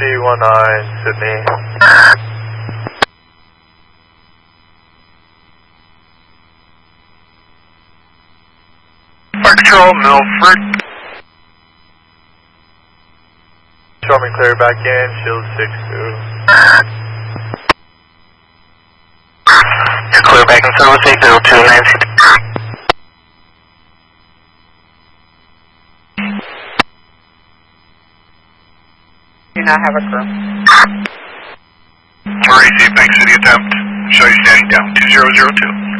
C19 Sydney. Fire Control, Milford. Show me clear back in, shield 6-2. You're clear back in service 802 Do not have a crew. Receive, Bank City attempt. Show you standing down, 2002.